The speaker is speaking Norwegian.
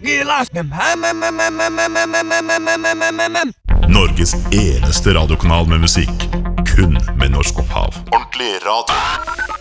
Norges eneste radiokanal med musikk. Kun med norsk opphav. Ordentlig radio.